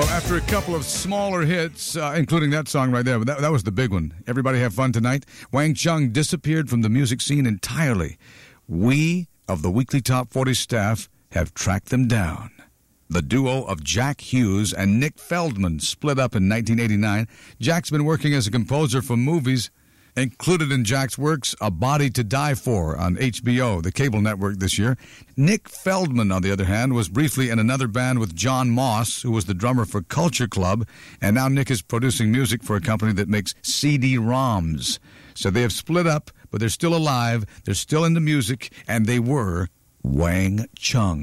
after a couple of smaller hits, including that song right there, but that was the big one. Everybody have fun tonight? Wang Chung disappeared from the music scene entirely. We of the Weekly Top 40 staff have tracked them down. The duo of Jack Hughes and Nick Feldman split up in 1989. Jack's been working as a composer for movies. Included in Jack's works, A Body to Die For on HBO, the cable network this year. Nick Feldman, on the other hand, was briefly in another band with John Moss, who was the drummer for Culture Club, and now Nick is producing music for a company that makes CD-ROMs. So they have split up, but they're still alive, they're still into music, and they were Wang Chung.